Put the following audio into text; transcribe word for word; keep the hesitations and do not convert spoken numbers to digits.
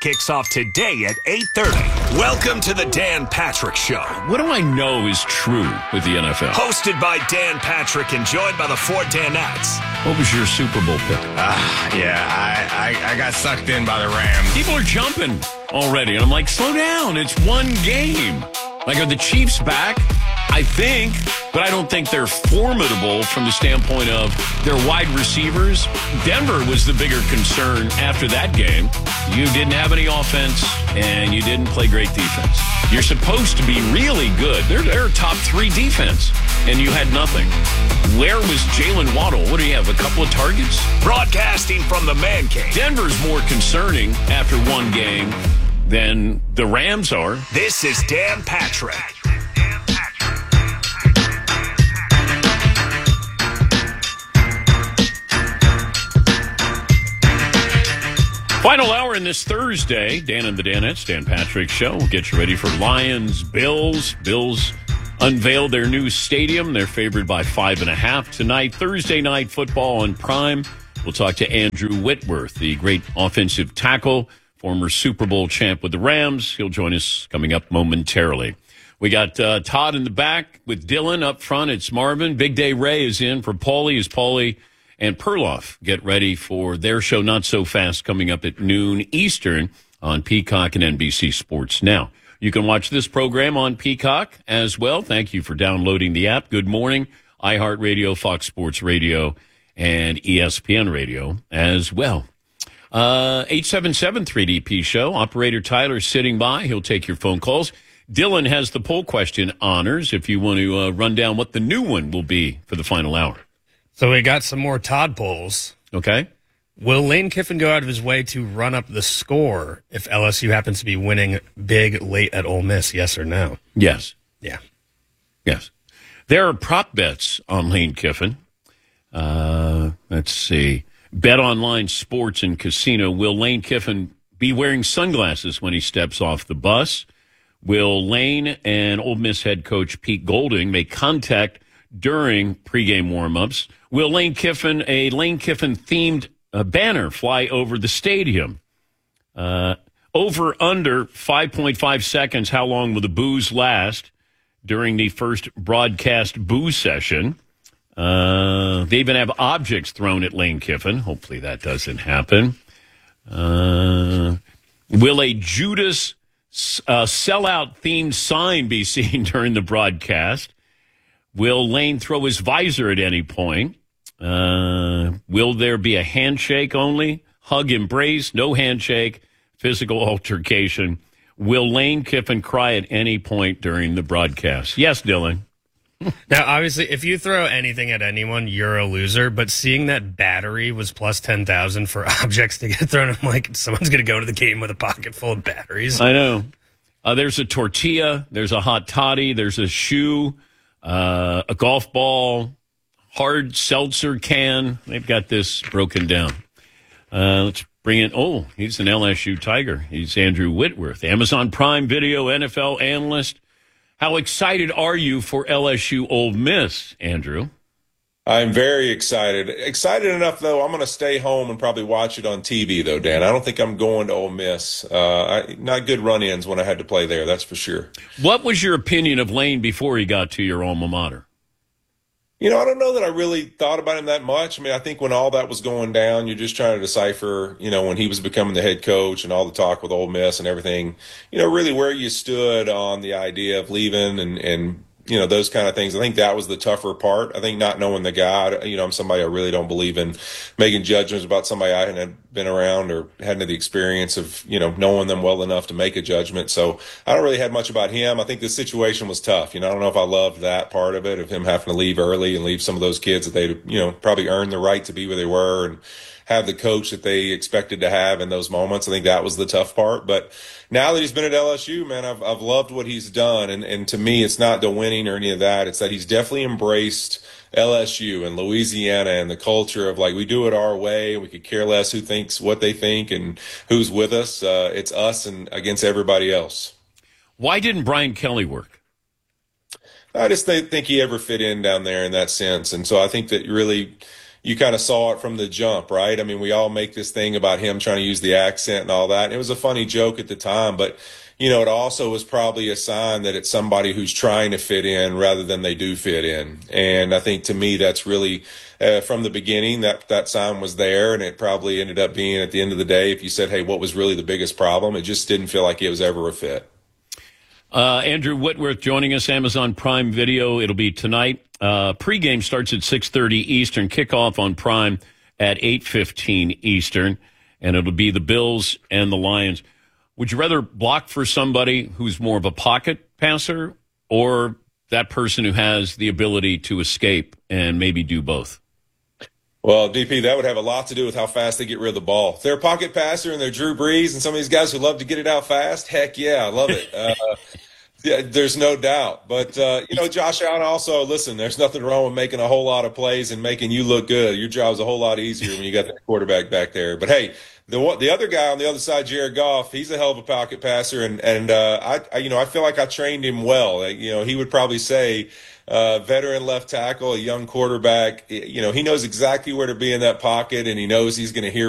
kicks off today at eight thirty. Welcome to the Dan Patrick Show. What do I know is true with the N F L? Hosted by Dan Patrick and joined by the four Danettes. What was your Super Bowl pick? Uh, yeah, I, I, I got sucked in by the Rams. People are jumping already, and I'm like, slow down. It's one game. Like, are the Chiefs back? I think, but I don't think they're formidable from the standpoint of their wide receivers. Denver was the bigger concern after that game. You didn't have any offense, and you didn't play great defense. You're supposed to be really good. They're, they're a top three defense, and you had nothing. Where was Jalen Waddle? What do you have, a couple of targets? Broadcasting from the Man Cave. Denver's more concerning after one game than the Rams are. This is Dan Patrick. Final hour in this Thursday, Dan and the Danettes, Dan Patrick Show. We'll get you ready for Lions, Bills. Bills unveiled their new stadium. They're favored by five and a half tonight. Thursday night football on Prime. We'll talk to Andrew Whitworth, the great offensive tackle, former Super Bowl champ with the Rams. He'll join us coming up momentarily. We got uh, Todd in the back with Dylan up front. It's Marvin. Big Day Ray is in for Paulie. Is Paulie and Perloff get ready for their show Not So Fast coming up at noon Eastern on Peacock and N B C Sports Now. You can watch this program on Peacock as well. Thank you for downloading the app. Good morning, iHeartRadio, Fox Sports Radio, and E S P N Radio as well. Uh, eight seven seven three D P Show. Operator Tyler sitting by. He'll take your phone calls. Dylan has the poll question honors if you want to uh, run down what the new one will be for the final hour. So we got some more Todd polls. Okay. Will Lane Kiffin go out of his way to run up the score if L S U happens to be winning big late at Ole Miss, yes or no? Yes. Yeah. Yes. There are prop bets on Lane Kiffin. Uh, let's see. Bet Online Sports and Casino. Will Lane Kiffin be wearing sunglasses when he steps off the bus? Will Lane and Ole Miss head coach Pete Golding make contact during pregame warmups? Will Lane Kiffin, a Lane Kiffin-themed uh, banner fly over the stadium? Uh, over, under five point five seconds, how long will the boos last during the first broadcast boo session? Uh, they even have objects thrown at Lane Kiffin. Hopefully that doesn't happen. Uh, will a Judas uh, sellout-themed sign be seen during the broadcast? Will Lane throw his visor at any point? Uh, will there be a handshake only? Hug, embrace, no handshake, physical altercation? Will Lane Kiffin cry at any point during the broadcast? Yes, Dylan. Now, obviously, if you throw anything at anyone, you're a loser. But seeing that battery was plus ten thousand for objects to get thrown, I'm like, someone's going to go to the game with a pocket full of batteries. I know. Uh, there's a tortilla. There's a hot toddy. There's a shoe. Uh, a golf ball, hard seltzer can. They've got this broken down. Uh, let's bring in, oh, he's an L S U Tiger. He's Andrew Whitworth, Amazon Prime Video N F L analyst. How excited are you for L S U Ole Miss, Andrew? I'm very excited. Excited enough, though, I'm going to stay home and probably watch it on T V, though, Dan. I don't think I'm going to Ole Miss. Uh, I, not good run-ins when I had to play there, that's for sure. What was your opinion of Lane before he got to your alma mater? You know, I don't know that I really thought about him that much. I mean, I think when all that was going down, you're just trying to decipher, you know, when he was becoming the head coach and all the talk with Ole Miss and everything, you know, really where you stood on the idea of leaving and, and you know, those kind of things. I think that was the tougher part. I think not knowing the guy, you know, I'm somebody I really don't believe in making judgments about somebody I hadn't been around or hadn't the experience of, you know, knowing them well enough to make a judgment. So I don't really have much about him. I think the situation was tough. You know, I don't know if I loved that part of it, of him having to leave early and leave some of those kids that they, you know, probably earned the right to be where they were and have the coach that they expected to have in those moments. I think that was the tough part. But now that he's been at L S U, man, I've I've loved what he's done. And, and to me, it's not the winning or any of that. It's that he's definitely embraced L S U and Louisiana and the culture of, like, we do it our way. We could care less who thinks what they think and who's with us. Uh, it's us and against everybody else. Why didn't Brian Kelly work? I just th- think he ever fit in down there in that sense. And so I think that really – you kind of saw it from the jump, right? I mean, we all make this thing about him trying to use the accent and all that. And it was a funny joke at the time, but you know, it also was probably a sign that it's somebody who's trying to fit in rather than they do fit in. And I think to me, that's really uh, from the beginning that that sign was there, and it probably ended up being at the end of the day. If you said, hey, what was really the biggest problem? It just didn't feel like it was ever a fit. Uh, Andrew Whitworth joining us, Amazon Prime Video. It'll be tonight. Uh, pregame starts at six thirty Eastern, kickoff on Prime at eight fifteen Eastern, and it'll be the Bills and the Lions. Would you rather block for somebody who's more of a pocket passer or that person who has the ability to escape and maybe do both? Well, D P, that would have a lot to do with how fast they get rid of the ball. If they're a pocket passer and they're Drew Brees and some of these guys who love to get it out fast, heck yeah, I love it. Uh, yeah, there's no doubt. But, uh, you know, Josh Allen also, listen, there's nothing wrong with making a whole lot of plays and making you look good. Your job's a whole lot easier when you got that quarterback back there. But, hey, the the other guy on the other side, Jared Goff, he's a hell of a pocket passer. And, and uh, I, I, you know, I feel like I trained him well. Like, you know, he would probably say – Uh, veteran left tackle, a young quarterback, you know, he knows exactly where to be in that pocket, and he knows he's going to hear